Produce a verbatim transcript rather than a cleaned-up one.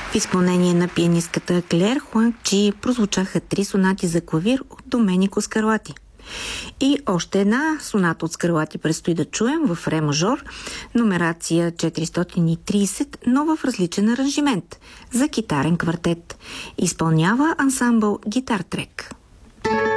В изпълнение на пианистката Клер Хуанг-Чи прозвучаха три сонати за клавир от Доменико Скарлати. И още една соната от Скарлати предстои да чуем в ре мажор, номерация четиристотин и трийсет, но в различен аранжимент за китарен квартет. Изпълнява ансамбъл Гитар Трек.